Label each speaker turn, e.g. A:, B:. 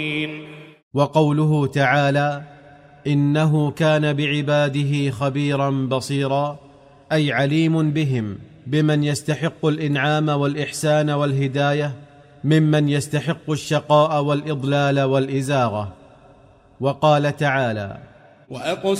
A: وقوله تعالى: إنه كان بعباده خبيرا بصيرا، أي عليم بهم، بمن يستحق الإنعام والإحسان والهداية ممن يستحق الشقاء والإضلال والإزاغة. وقال تعالى: